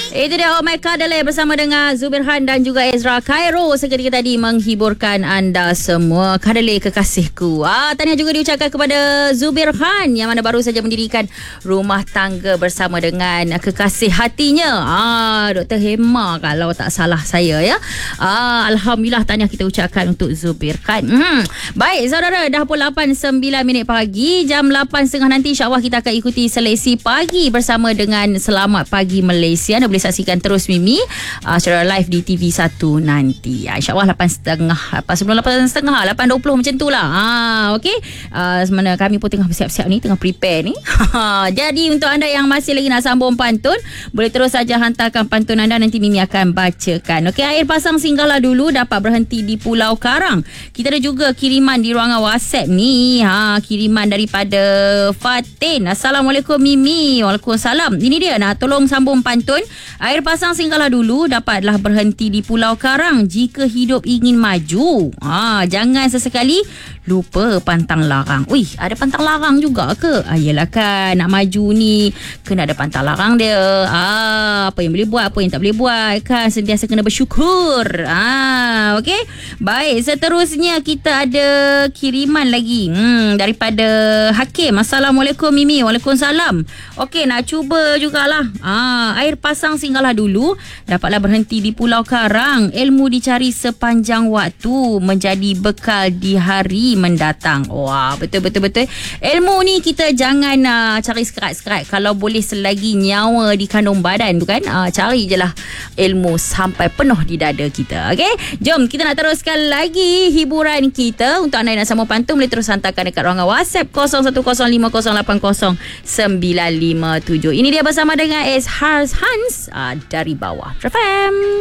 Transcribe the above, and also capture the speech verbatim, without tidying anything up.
Itu dia Oh My Cuddle bersama dengan Zubir Khan dan juga Ezra Khairo. Seketika tadi menghiburkan anda semua. Cuddle kekasihku. Ah, tahniah juga diucapkan kepada Zubir Khan yang mana baru saja mendirikan rumah tangga bersama dengan kekasih hatinya. Ah, Doktor Hema kalau tak salah saya ya. Ah, Alhamdulillah tahniah kita ucapkan untuk Zubir Khan. Hmm. Baik saudara, dah pukul lapan sembilan minit pagi. Jam lapan tiga puluh nanti insya-Allah kita akan ikuti seleksi pagi bersama dengan Selamat Pagi Malaysia. Anda boleh saksikan terus Mimi uh, secara live di T V satu nanti. Uh, InsyaAllah lapan tiga puluh. Apa sebelum lapan tiga puluh, lapan dua puluh macam tu lah. Uh, okay. Uh, sebenarnya kami pun tengah bersiap-siap ni, tengah prepare ni. Jadi untuk anda yang masih lagi nak sambung pantun, boleh terus saja hantarkan pantun anda, nanti Mimi akan bacakan. Okay, air pasang singgahlah dulu, dapat berhenti di Pulau Karang. Kita ada juga kiriman di ruangan WhatsApp ni. Ha, kiriman daripada Fatin. Assalamualaikum Mimi. Waalaikumsalam. Ini dia nak tolong sambung pantun. Air pasang singgahlah dulu, dapatlah berhenti di Pulau Karang jika hidup ingin maju. Ha, jangan sesekali lupa pantang larang. Ui, ada pantang larang juga ke? Ah, yelah kan, nak maju ni kena ada pantang larang dia. Ah, apa yang boleh buat, apa yang tak boleh buat kan, sentiasa kena bersyukur. Ah, okey. Baik, seterusnya kita ada kiriman lagi hmm, daripada Hakim. Assalamualaikum Mimi. Waalaikumsalam. Okey, nak cuba jugalah. Ah, air pasang singgahlah dulu, dapatlah berhenti di Pulau Karang. Ilmu dicari sepanjang waktu, menjadi bekal di hari mendatang. Wah, betul-betul-betul. Ilmu ni kita jangan uh, cari sekerat-sekerat. Kalau boleh selagi nyawa di kandung badan tu kan, uh, cari je lah ilmu sampai penuh di dada kita. Okey, jom kita nak teruskan lagi hiburan kita. Untuk anda yang nak sambung pantun, boleh terus hantarkan dekat ruangan WhatsApp kosong satu kosong lima kosong lapan kosong sembilan lima tujuh. Ini dia bersama dengan S. Hans uh, dari bawah F M.